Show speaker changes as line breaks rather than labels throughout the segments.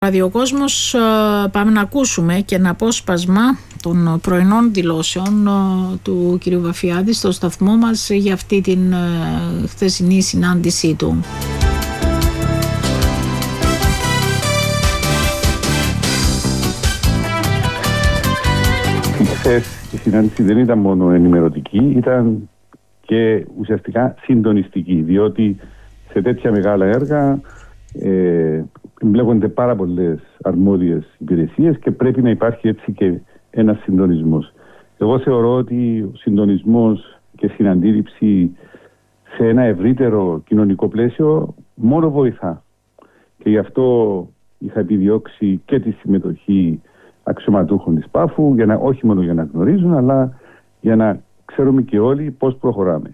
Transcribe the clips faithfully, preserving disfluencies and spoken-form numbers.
Ραδιοκόσμος, πάμε να ακούσουμε και ένα απόσπασμα των πρωινών δηλώσεων του κ. Βαφιάδη στο σταθμό μας για αυτή την χθεσινή συνάντησή του.
Χθες η συνάντηση δεν ήταν μόνο ενημερωτική, ήταν και ουσιαστικά συντονιστική, διότι σε τέτοια μεγάλα έργα ε, εμπλέκονται πάρα πολλές αρμόδιες υπηρεσίες και πρέπει να υπάρχει έτσι και ένας συντονισμός. Εγώ θεωρώ ότι ο συντονισμός και συναντήληψη σε ένα ευρύτερο κοινωνικό πλαίσιο μόνο βοηθά. Και γι' αυτό είχα επιδιώξει και τη συμμετοχή αξιωματούχων της Πάφου, για να, όχι μόνο για να γνωρίζουν, αλλά για να ξέρουμε και όλοι πώς προχωράμε.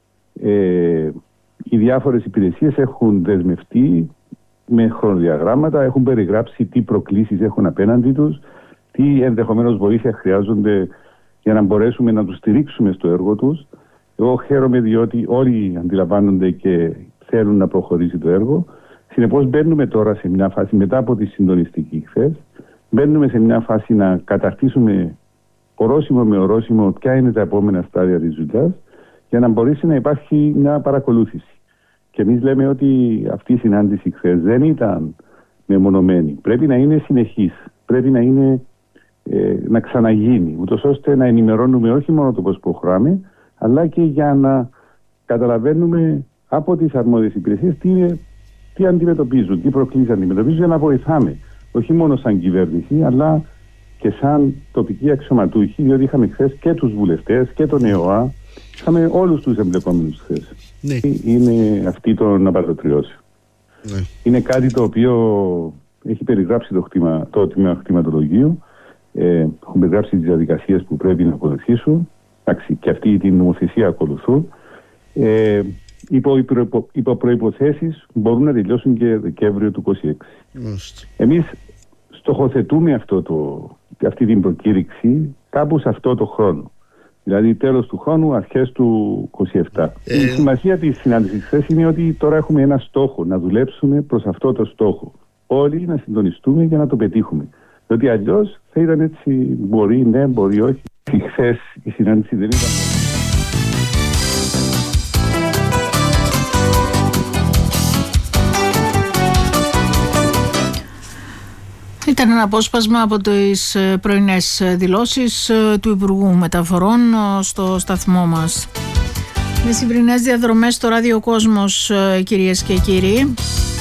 Ε, οι διάφορες υπηρεσίες έχουν δεσμευτεί με χρονοδιαγράμματα, έχουν περιγράψει τι προκλήσεις έχουν απέναντι τους, τι ενδεχομένως βοήθεια χρειάζονται για να μπορέσουμε να τους στηρίξουμε στο έργο τους. Εγώ χαίρομαι διότι όλοι αντιλαμβάνονται και θέλουν να προχωρήσει το έργο. Συνεπώς μπαίνουμε τώρα σε μια φάση, μετά από τη συντονιστική χθες, μπαίνουμε σε μια φάση να καταρτήσουμε ορόσημο με ορόσημο ποια είναι τα επόμενα στάδια της δουλειάς, για να μπορέσει να υπάρχει μια παρακολούθηση. Και εμείς λέμε ότι αυτή η συνάντηση χθες δεν ήταν μεμονωμένη. Πρέπει να είναι συνεχής. Πρέπει να είναι ε, να ξαναγίνει, ούτως ώστε να ενημερώνουμε όχι μόνο το πώς προχωράμε, αλλά και για να καταλαβαίνουμε από τις αρμόδιες υπηρεσίες τι, είναι, τι αντιμετωπίζουν, τι προκλήσεις αντιμετωπίζουν, για να βοηθάμε. Όχι μόνο σαν κυβέρνηση, αλλά και σαν τοπική αξιωματούχοι, διότι είχαμε χθες και τους βουλευτές και τον ΕΟΑ, είχαμε όλους τους εμπλεκόμενους χθες.
Ναι.
Είναι αυτή το να παρατριώσει. Ναι. Είναι κάτι το οποίο έχει περιγράψει το, χτήμα, το τμήμα κτηματολογίου, ε, έχουν περιγράψει τις διαδικασίες που πρέπει να ακολουθήσουν, και αυτή την νομοθεσία ακολουθούν. Ε, υπό, υπό, υπό προϋποθέσεις μπορούν να τελειώσουν και Δεκέμβριο του είκοσι έξι. Mm. Εμείς στοχοθετούμε αυτό το, αυτή την προκήρυξη κάπου σε αυτό το χρόνο. Δηλαδή τέλος του χρόνου, αρχές του είκοσι επτά. Ε... Η σημασία της συνάντησης χθες είναι ότι τώρα έχουμε ένα στόχο, να δουλέψουμε προς αυτό το στόχο. Όλοι να συντονιστούμε για να το πετύχουμε. Διότι αλλιώς θα ήταν έτσι, μπορεί, ναι, μπορεί, όχι. Χθες η συνάντηση δεν ήταν...
Ήταν ένα απόσπασμα από τις πρωινές δηλώσεις του Υπουργού Μεταφορών στο σταθμό μας. Με σημερινές διαδρομές στο Ραδιοκόσμος, κυρίες και κύριοι.